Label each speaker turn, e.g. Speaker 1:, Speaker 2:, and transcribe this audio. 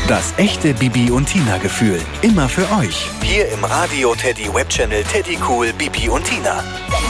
Speaker 1: Das echte Bibi und Tina Gefühl. Immer für euch. Hier im Radio Teddy Webchannel Teddy Cool Bibi und Tina.